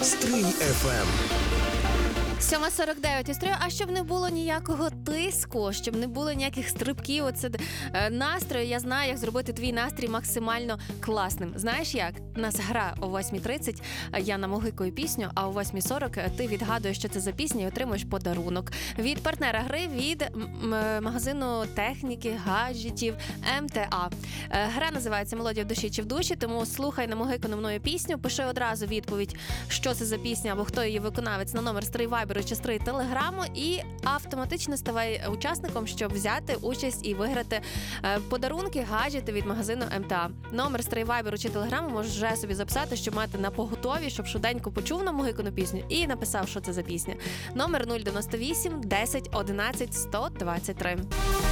Стрий FM. 7:49 устрою, а щоб не було ніякого тиску, щоб не було ніяких стрибків, оце настрою, я знаю, як зробити твій настрій максимально класним. Знаєш як? У нас гра о 8:30, я намогикую пісню, а о 8:40 ти відгадуєш, що це за пісня, і отримуєш подарунок. Від партнера гри, від магазину техніки, гаджетів МТА. Гра називається «Мелодія в душі чи в душі», тому слухай намогикану мною пісню, пиши одразу відповідь, що це за пісня або хто її виконавець на номер Стрий Вайберу чи Стрий Телеграму, і автоматично ставай учасником, щоб взяти участь і виграти подарунки, гаджети від магазину МТА. Номер Стрий Вайберу чи Телеграму можеш вже собі записати, щоб мати на поготові, щоб швиденько почув намогикану пісню і написав, що це за пісня. Номер 098 10 11 123.